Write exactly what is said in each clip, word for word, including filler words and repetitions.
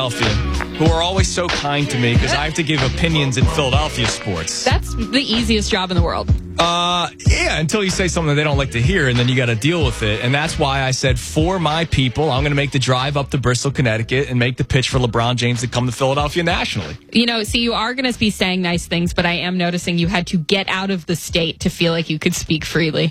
Philadelphia, who are always so kind to me because I have to give opinions in Philadelphia sports. That's the easiest job in the world. Uh, yeah, until you say something they don't like to hear, and then you got to deal with it. And that's why I said, for my people, I'm going to make the drive up to Bristol, Connecticut, and make the pitch for LeBron James to come to Philadelphia nationally. You know, see, you are going to be saying nice things, but I am noticing you had to get out of the state to feel like you could speak freely.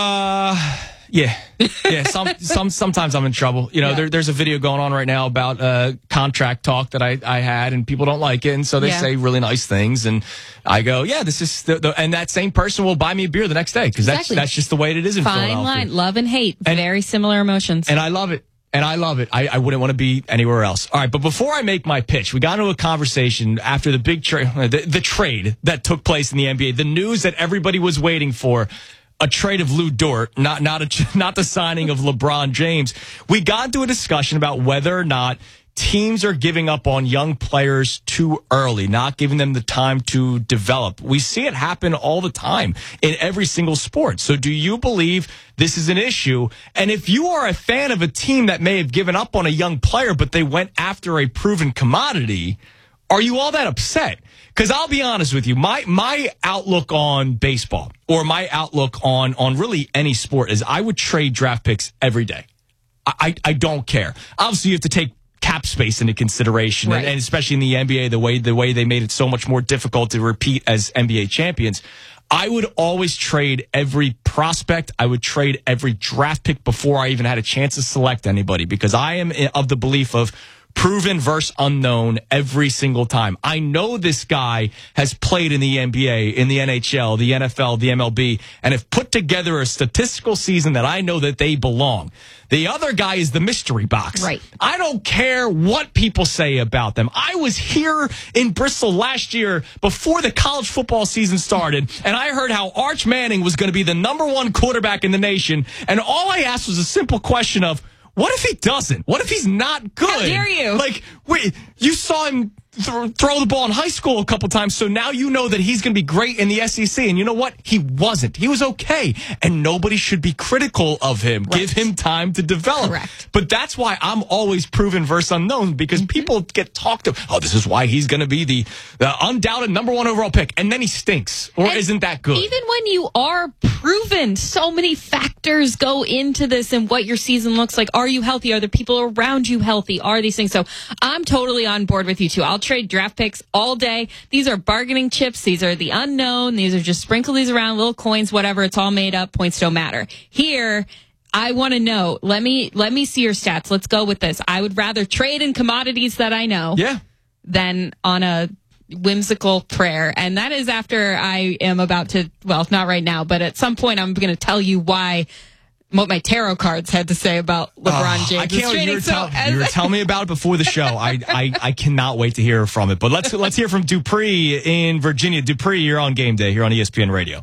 Uh... Yeah, yeah. Some, some, sometimes I'm in trouble. You know, yeah. there, there's a video going on right now about uh, contract talk that I, I had, and people don't like it, and so they yeah. say really nice things, and I go, yeah, this is, the, the, and that same person will buy me a beer the next day because exactly. that's that's just the way it is in Fine Philadelphia. line, love and hate, and, very similar emotions, and I love it. And I love it. I, I wouldn't want to be anywhere else. All right, but before I make my pitch, we got into a conversation after the big trade, the, the trade that took place in the N B A, the news that everybody was waiting for. A trade of Lou Dort, not not a, not the signing of LeBron James. We got into a discussion about whether or not teams are giving up on young players too early, not giving them the time to develop. We see it happen all the time in every single sport. So do you believe this is an issue? And if you are a fan of a team that may have given up on a young player, but they went after a proven commodity, are you all that upset? Because I'll be honest with you, my my outlook on baseball or my outlook on on really any sport is I would trade draft picks every day. I, I, I don't care. Obviously, you have to take cap space into consideration, right. and, and especially in the N B A, the way the way they made it so much more difficult to repeat as N B A champions. I would always trade every prospect. I would trade every draft pick before I even had a chance to select anybody because I am of the belief of proven versus unknown every single time. I know this guy has played in the N B A, in the N H L, the N F L, the M L B, and have put together a statistical season that I know that they belong. The other guy is the mystery box. Right. I don't care what people say about them. I was here in Bristol last year before the college football season started, and I heard how Arch Manning was going to be the number one quarterback in the nation, and all I asked was a simple question of, what if he doesn't? What if he's not good? How dare you? Like, wait, you saw him th- throw the ball in high school a couple times, so now you know that he's going to be great in the S E C. And you know what? He wasn't. He was okay. And nobody should be critical of him. Right. Give him time to develop. Correct. But that's why I'm always proven versus unknown, because mm-hmm. people get talked to. Oh, this is why he's going to be the, the undoubted number one overall pick. And then he stinks. Or and isn't that good? Even when you are proven, so many factors go into this and what your season looks like. Are you healthy? Are the people around you healthy? Are these things? So I'm totally on board with you too. I'll trade draft picks all day. These are bargaining chips. These are the unknown. These are just sprinkle these around, little coins, whatever. It's all made up. Points don't matter. Here, I want to know. Let me let me see your stats. Let's go with this. I would rather trade in commodities that I know yeah. than on a whimsical prayer. And that is after I am about to, well, not right now, but at some point I'm going to tell you why what my tarot cards had to say about LeBron oh, James. I can't. You were, so, tell, you were telling me about it before the show. I, I, I cannot wait to hear from it. But let's let's hear from Dupree in Virginia. Dupree, you're on Game Day here on E S P N Radio.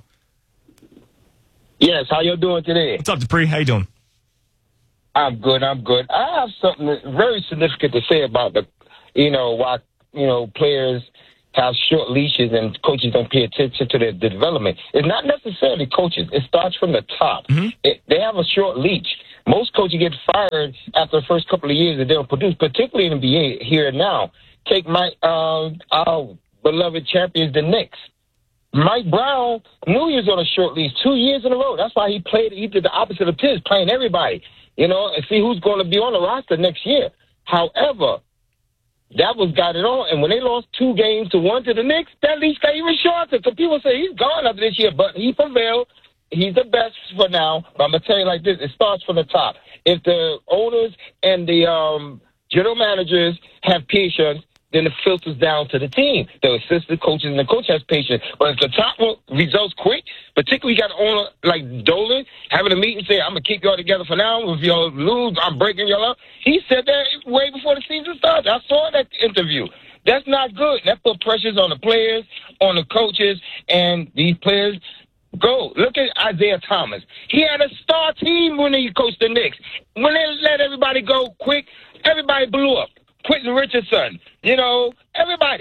Yes, how you doing today? What's up, Dupree? How you doing? I'm good. I'm good. I have something very significant to say about the, you know, why you know players have short leashes and coaches don't pay attention to their development. It's not necessarily coaches. It starts from the top. Mm-hmm. It, they have a short leash. Most coaches get fired after the first couple of years and they don't produce, particularly in the N B A here and now. Take my uh, our beloved champions, the Knicks. Mike Brown knew he was on a short leash two years in a row. That's why he played. He did the opposite of Tiz, playing everybody, you know, and see who's going to be on the roster next year. However, that was got it on, and when they lost two games to one to the Knicks, that leash got even shorter. So people say he's gone after this year, but he prevailed. He's the best for now. But I'm going to tell you like this, it starts from the top. If the owners and the um, general managers have patience, then it filters down to the team. The assistant coaches and the coach has patience. But if the top results quick, particularly you got an owner like Dolan having a meeting and say, I'm going to keep y'all together for now. If y'all lose, I'm breaking y'all up. He said that way before the season started. I saw that interview. That's not good. That put pressures on the players, on the coaches, and these players go. Look at Isaiah Thomas. He had a star team when he coached the Knicks. When they let everybody go quick, everybody blew up. Quentin Richardson, you know, everybody.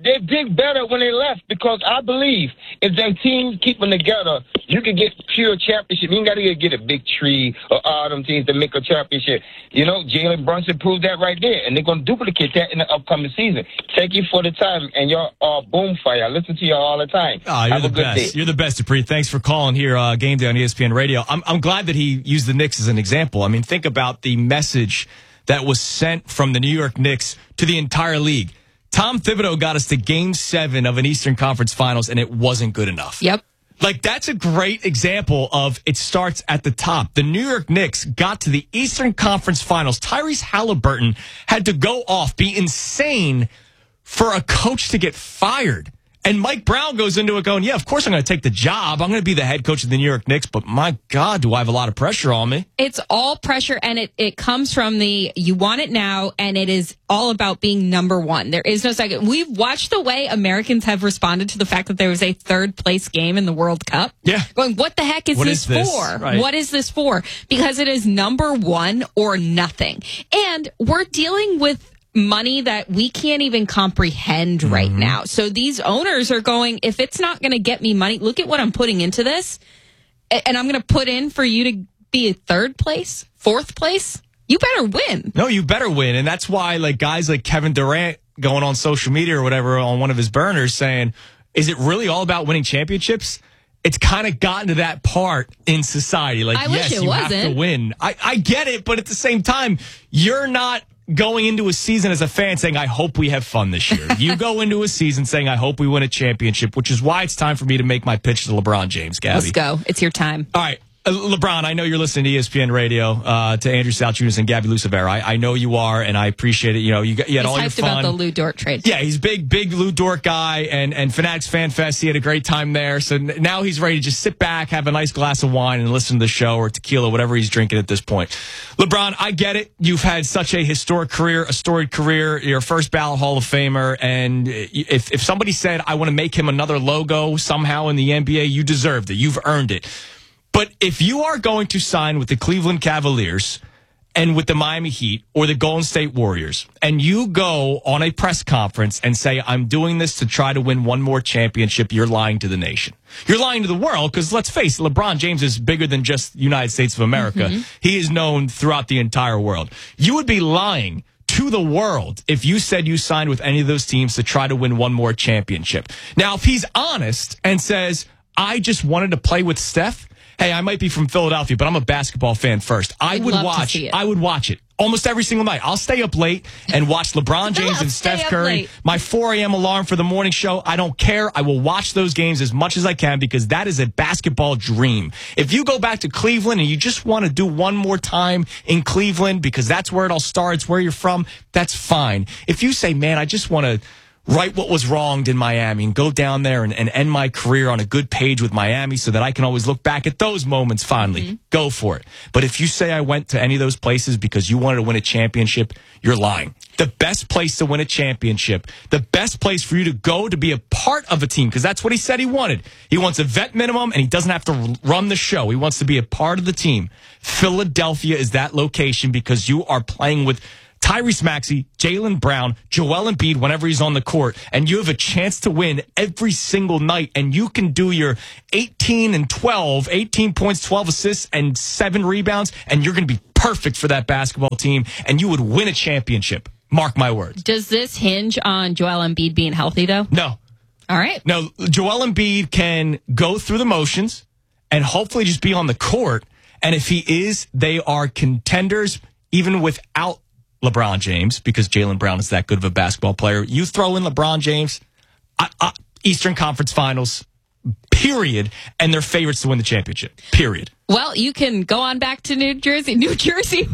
they did better when they left because I believe if their teams keep them together, you can get pure championship. You ain't got to get a big tree or all them teams to make a championship. You know, Jalen Brunson proved that right there, and they're going to duplicate that in the upcoming season. Take it for the time, and y'all are boom fire. I listen to y'all all the time. Oh, you're Have the a good best. day. You're the best, Dupree. Thanks for calling here, uh, Game Day on E S P N Radio. I'm, I'm glad that he used the Knicks as an example. I mean, think about the message that was sent from the New York Knicks to the entire league. Tom Thibodeau got us to game seven of an Eastern Conference Finals, and it wasn't good enough. Yep. Like, that's a great example of it starts at the top. The New York Knicks got to the Eastern Conference Finals. Tyrese Halliburton had to go off, be insane for a coach to get fired. And Mike Brown goes into it going, yeah, of course I'm going to take the job. I'm going to be the head coach of the New York Knicks, but my God, do I have a lot of pressure on me? It's all pressure, and it, it comes from the you want it now, and it is all about being number one. There is no second. We've watched the way Americans have responded to the fact that there was a third place game in the World Cup. Yeah. Going, what the heck is What this, is this? for? Right. What is this for? Because it is number one or nothing. And we're dealing with money that we can't even comprehend right Mm-hmm. now. So these owners are going, if it's not going to get me money, look at what I'm putting into this. a- And I'm going to put in for you to be a third place, fourth place. You better win. No, you better win. And that's why, like, guys like Kevin Durant going on social media or whatever on one of his burners saying, is it really all about winning championships? It's kind of gotten to that part in society. Like, I wish yes, it you have wasn't. to win. I, I get it, but at the same time, you're not going into a season as a fan saying, I hope we have fun this year. You go into a season saying, I hope we win a championship, which is why it's time for me to make my pitch to LeBron James, Gabby. Let's go. It's your time. All right. Uh, LeBron, I know you're listening to E S P N Radio, uh, to Andrew Salchunas and Gabby Lucevera. I, I know you are, and I appreciate it. You know, you, got, you had He's all your hyped fun. about the Lou Dort trade. Yeah, he's big, big Lou Dort guy, and, and Fanatics Fan Fest. He had a great time there. So n- now he's ready to just sit back, have a nice glass of wine, and listen to the show or tequila, whatever he's drinking at this point. LeBron, I get it. You've had such a historic career, a storied career. You're a first ballot Hall of Famer, and if if somebody said, I want to make him another logo somehow in the N B A, you deserved it. You've earned it. But if you are going to sign with the Cleveland Cavaliers and with the Miami Heat or the Golden State Warriors, and you go on a press conference and say, I'm doing this to try to win one more championship, you're lying to the nation. You're lying to the world because, let's face it, LeBron James is bigger than just the United States of America. Mm-hmm. He is known throughout the entire world. You would be lying to the world if you said you signed with any of those teams to try to win one more championship. Now, if he's honest and says, I just wanted to play with Steph, hey, I might be from Philadelphia, but I'm a basketball fan first. I I'd would love to watch see it. I would watch it almost every single night. I'll stay up late and watch LeBron James I'll and stay Steph up Curry. late. My four a.m. alarm for the morning show. I don't care. I will watch those games as much as I can because that is a basketball dream. If you go back to Cleveland and you just want to do one more time in Cleveland because that's where it all starts, where you're from, that's fine. If you say, man, I just want to right what was wronged in Miami and go down there and, and end my career on a good page with Miami so that I can always look back at those moments fondly. Mm-hmm. Go for it. But if you say I went to any of those places because you wanted to win a championship, you're lying. The best place to win a championship, the best place for you to go to be a part of a team, because that's what he said he wanted. He wants a vet minimum, and he doesn't have to run the show. He wants to be a part of the team. Philadelphia is that location because you are playing with Tyrese Maxey, Jaylen Brown, Joel Embiid whenever he's on the court, and you have a chance to win every single night, and you can do your eighteen and twelve, eighteen points, twelve assists, and seven rebounds, and you're going to be perfect for that basketball team, and you would win a championship. Mark my words. Does this hinge on Joel Embiid being healthy, though? No. All right. No, Joel Embiid can go through the motions and hopefully just be on the court, and if he is, they are contenders even without LeBron James, because Jaylen Brown is that good of a basketball player. You throw in LeBron James, uh, uh, Eastern Conference Finals, period, and they're favorites to win the championship, period. Well, you can go on back to New Jersey. New Jersey.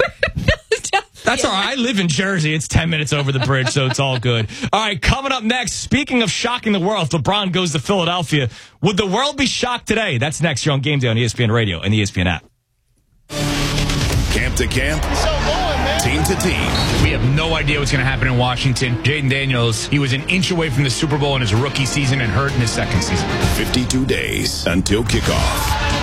That's all right. I live in Jersey. It's ten minutes over the bridge, so it's all good. All right, coming up next, speaking of shocking the world, if LeBron goes to Philadelphia, would the world be shocked today? That's next here on Game Day on E S P N Radio and the E S P N app. Camp to camp, team to team. We have no idea what's going to happen in Washington. Jaden Daniels, he was an inch away from the Super Bowl in his rookie season and hurt in his second season. fifty-two days until kickoff.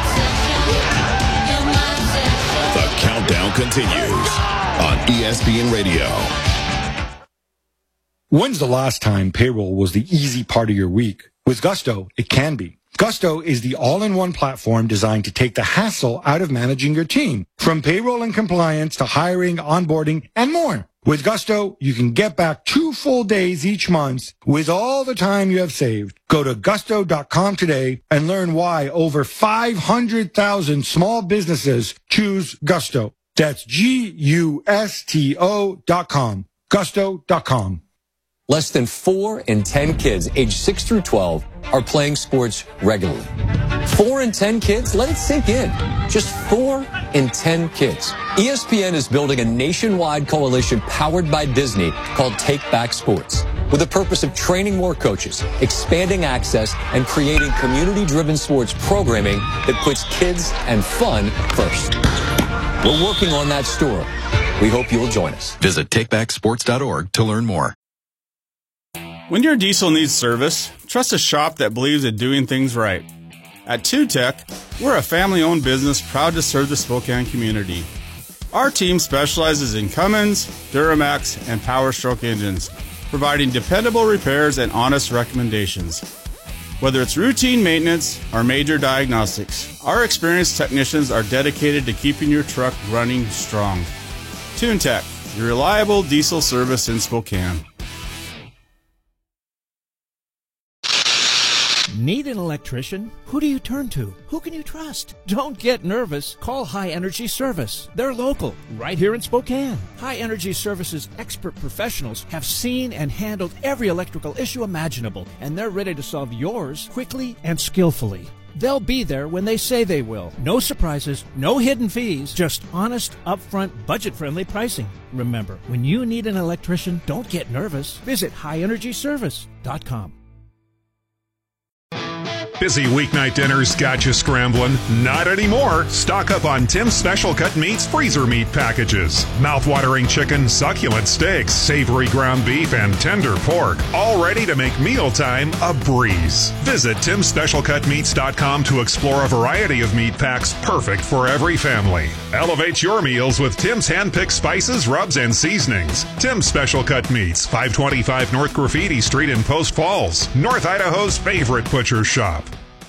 The countdown continues on E S P N Radio. When's the last time payroll was the easy part of your week? With Gusto, it can be. Gusto is the all-in-one platform designed to take the hassle out of managing your team, from payroll and compliance to hiring, onboarding, and more. With Gusto, you can get back two full days each month with all the time you have saved. Go to gusto dot com today and learn why over five hundred thousand small businesses choose Gusto. That's G U S T O dot com. gusto dot com. Less than four in ten kids aged six through twelve are playing sports regularly. Four in ten kids? Let it sink in. Just four in ten kids. E S P N is building a nationwide coalition powered by Disney called Take Back Sports, with the purpose of training more coaches, expanding access, and creating community-driven sports programming that puts kids and fun first. We're working on that story. We hope you'll join us. Visit take back sports dot org to learn more. When your diesel needs service, trust a shop that believes in doing things right. At two tech, we're a family-owned business proud to serve the Spokane community. Our team specializes in Cummins, Duramax, and Power Stroke engines, providing dependable repairs and honest recommendations. Whether it's routine maintenance or major diagnostics, our experienced technicians are dedicated to keeping your truck running strong. TuneTech, your reliable diesel service in Spokane. Need an electrician? Who do you turn to? Who can you trust? Don't get nervous. Call High Energy Service. They're local, right here in Spokane. High Energy Service's expert professionals have seen and handled every electrical issue imaginable, and they're ready to solve yours quickly and skillfully. They'll be there when they say they will. No surprises, no hidden fees, just honest, upfront, budget-friendly pricing. Remember, when you need an electrician, don't get nervous. Visit high energy service dot com. Busy weeknight dinners got you scrambling? Not anymore. Stock up on Tim's Special Cut Meats freezer meat packages. Mouth-watering chicken, succulent steaks, savory ground beef, and tender pork. All ready to make mealtime a breeze. Visit tims special cut meats dot com to explore a variety of meat packs perfect for every family. Elevate your meals with Tim's hand-picked spices, rubs, and seasonings. Tim's Special Cut Meats, five twenty-five North Graffiti Street in Post Falls, North Idaho's favorite butcher shop.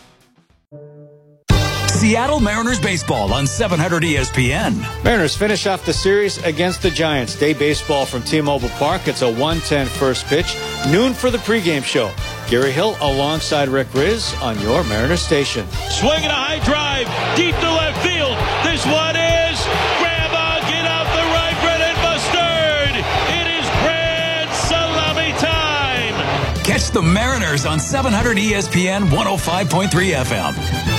Seattle Mariners baseball on seven hundred E S P N. Mariners finish off the series against the Giants. Day baseball from T-Mobile Park. It's a one ten first pitch. Noon for the pregame show. Gary Hill alongside Rick Riz on your Mariners station. Swinging a high drive deep to left field. This one is grab on, get out the right, Brennan Mustard. It is grand salami time. Catch the Mariners on seven hundred E S P N one oh five point three F M.